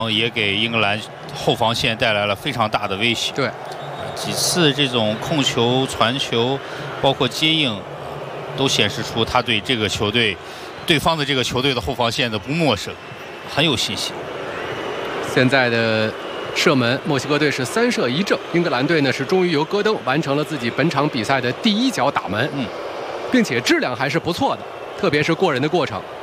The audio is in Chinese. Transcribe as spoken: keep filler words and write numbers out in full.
也给英格兰后防线带来了非常大的威胁。 对， 几次这种控球、传球，包括接应，都显示出他对这个球队、对方的这个球队的后防线的不陌生，很有信心。 现在的射门，墨西哥队是三射一正，英格兰队呢是终于由戈登完成了自己本场比赛的第一脚打门， 嗯， 并且质量还是不错的，特别是过人的过程。